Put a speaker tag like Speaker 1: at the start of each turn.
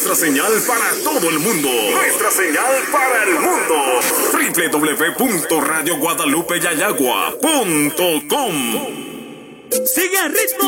Speaker 1: nuestra señal para todo el mundo. Nuestra señal para el mundo. www.radioguadalupeyayagua.com.
Speaker 2: Sigue el ritmo